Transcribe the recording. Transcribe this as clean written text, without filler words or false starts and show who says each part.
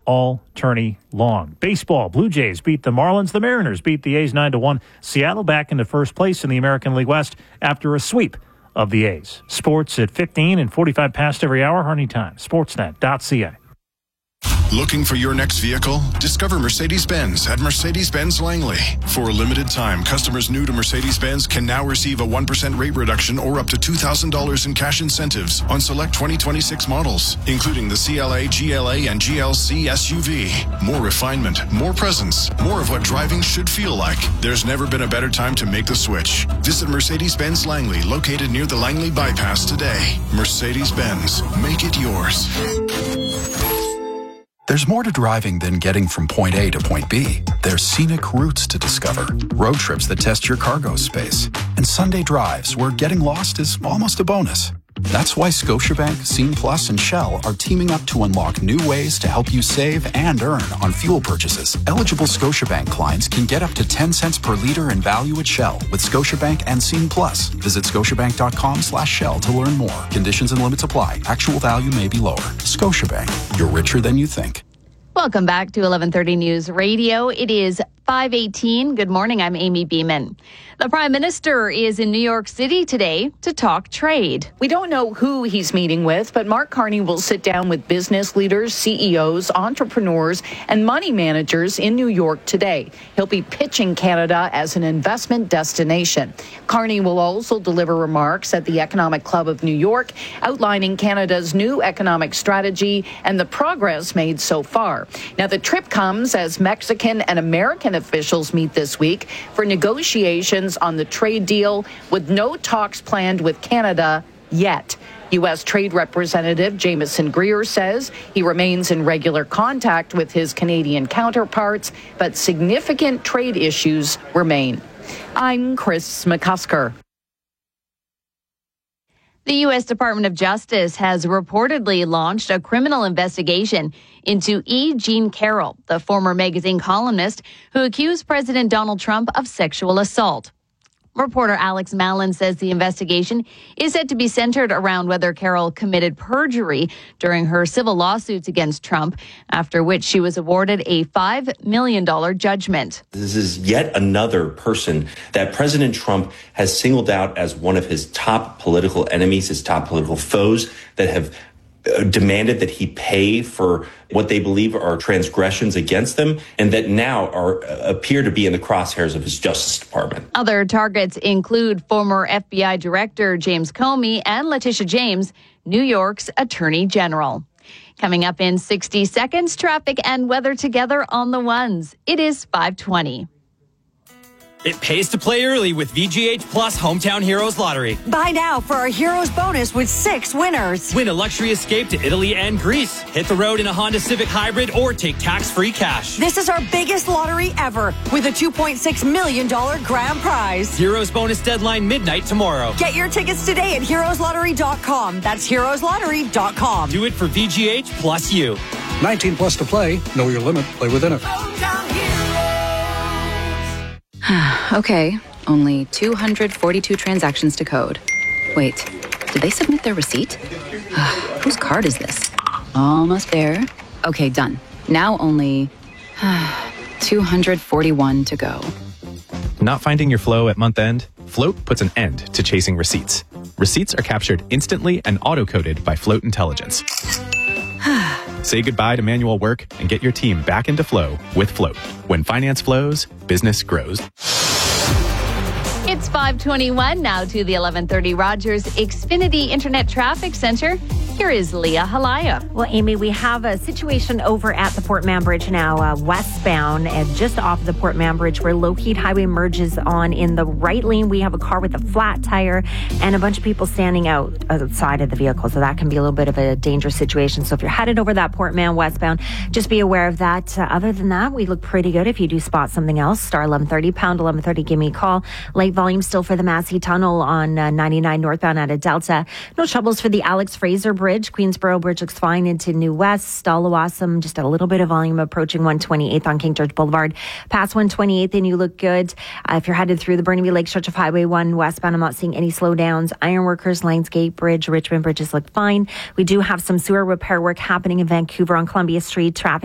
Speaker 1: all tourney long. Baseball, Blue Jays beat the Marlins. The Mariners beat the A's 9-1. Seattle back into first place in the American League West after a sweep of the A's. Sports at 15 and 45 past every hour. Anytime. Sportsnet.ca.
Speaker 2: Looking for your next vehicle? Discover Mercedes-Benz at Mercedes-Benz Langley. For a limited time, customers new to Mercedes-Benz can now receive a 1% rate reduction or up to $2,000 in cash incentives on select 2026 models, including the CLA, GLA, and GLC SUV. More refinement, more presence, more of what driving should feel like. There's never been a better time to make the switch. Visit Mercedes-Benz Langley, located near the Langley Bypass today. Mercedes-Benz. Make it yours.
Speaker 3: There's more to driving than getting from point A to point B. There's scenic routes to discover, road trips that test your cargo space, and Sunday drives where getting lost is almost a bonus. That's why Scotiabank, Scene Plus, and Shell are teaming up to unlock new ways to help you save and earn on fuel purchases. Eligible Scotiabank clients can get up to 10 cents per liter in value at Shell with Scotiabank and Scene Plus. Visit scotiabank.com/Shell to learn more. Conditions and limits apply. Actual value may be lower. Scotiabank, you're richer than you think.
Speaker 4: Welcome back to 1130 News Radio. It is 5:18. Good morning. I'm Amy Beeman. The Prime Minister is in New York City today to talk trade.
Speaker 5: We don't know who he's meeting with, but Mark Carney will sit down with business leaders, CEOs, entrepreneurs, and money managers in New York today. He'll be pitching Canada as an investment destination. Carney will also deliver remarks at the Economic Club of New York, outlining Canada's new economic strategy and the progress made so far. Now, the trip comes as Mexican and American officials meet this week for negotiations on the trade deal, with no talks planned with Canada yet. U.S. Trade Representative Jameson Greer says he remains in regular contact with his Canadian counterparts, but significant trade issues remain. I'm Chris McCusker.
Speaker 4: The U.S. Department of Justice has reportedly launched a criminal investigation into E. Jean Carroll, the former magazine columnist who accused President Donald Trump of sexual assault. Reporter Alex Mallon says the investigation is said to be centered around whether Carroll committed perjury during her civil lawsuits against Trump, after which she was awarded a $5 million judgment.
Speaker 6: This is yet another person that President Trump has singled out as one of his top political enemies, his top political foes, that have demanded that he pay for what they believe are transgressions against them, and that now appear to be in the crosshairs of his Justice Department.
Speaker 4: Other targets include former FBI Director James Comey and Letitia James, New York's Attorney General. Coming up in 60 seconds, traffic and weather together on the ones. It is 5:20.
Speaker 7: It pays to play early with VGH Plus Hometown Heroes Lottery.
Speaker 8: Buy now for our Heroes bonus with 6 winners.
Speaker 7: Win a luxury escape to Italy and Greece. Hit the road in a Honda Civic Hybrid or take tax-free cash.
Speaker 8: This is our biggest lottery ever with a $2.6 million grand prize.
Speaker 7: Heroes bonus deadline midnight tomorrow.
Speaker 8: Get your tickets today at heroeslottery.com. That's heroeslottery.com.
Speaker 7: Do it for VGH plus you.
Speaker 9: 19 plus to play. Know your limit. Play within it.
Speaker 10: Okay, only 242 transactions to code. Wait, did they submit their receipt? Whose card is this? Almost there. Okay, done. Now only 241 to go.
Speaker 11: Not finding your flow at month end? Float puts an end to chasing receipts. Receipts are captured instantly and auto-coded by Float Intelligence. Say goodbye to manual work and get your team back into flow with Float. When finance flows, business grows.
Speaker 4: It's 5:21 now to the 1130 Rogers Xfinity Internet Traffic Center. Here is Leah Halaya.
Speaker 12: Well, Amy, we have a situation over at the Port Mann Bridge now, westbound, and just off the Port Mann Bridge where Lougheed Highway merges on in the right lane. We have a car with a flat tire and a bunch of people standing outside of the vehicle. So that can be a little bit of a dangerous situation. So if you're headed over that Port Mann westbound, just be aware of that. Other than that, we look pretty good. If you do spot something else, star 1130, pound 1130, give me a call. Light volume still for the Massey Tunnel on 99 northbound out of Delta. No troubles for the Alex Fraser Bridge. Queensboro Bridge looks fine into New West. Stallawasam, just a little bit of volume approaching 128th on King George Boulevard. Past 128th and you look good. If you're headed through the Burnaby Lake stretch of Highway 1 westbound, I'm not seeing any slowdowns. Ironworkers, Lionsgate Bridge, Richmond Bridges look fine. We do have some sewer repair work happening in Vancouver on Columbia Street. Traffic